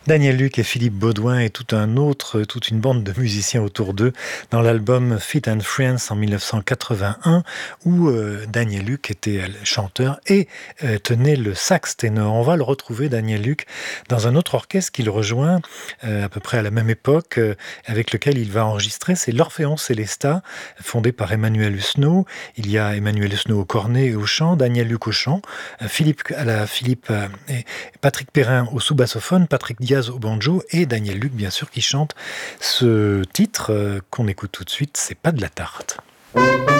Daniel Luc et Philippe Baudouin et toute une bande de musiciens autour d'eux dans l'album Fit and Friends en 1981 où Daniel Luc était chanteur et tenait le sax ténor. On va le retrouver, Daniel Luc, dans un autre orchestre qu'il rejoint à peu près à la même époque avec lequel il va enregistrer. C'est l'Orphéon Célestat, fondé par Emmanuel Husneau. Il y a Emmanuel Husneau au cornet et au chant, Daniel Luc au chant, Philippe et Patrick Perrin au sous-bassophone, Patrick Diaz au banjo et Daniel Luc, bien sûr, qui chante ce titre qu'on écoute tout de suite, C'est pas de la tarte.